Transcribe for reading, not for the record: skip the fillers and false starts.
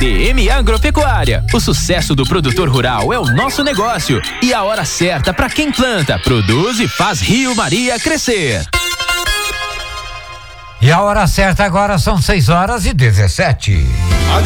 DM Agropecuária. O sucesso do produtor rural é o nosso negócio e a hora certa para quem planta, produz e faz Rio Maria crescer. E a hora certa agora são 6h17.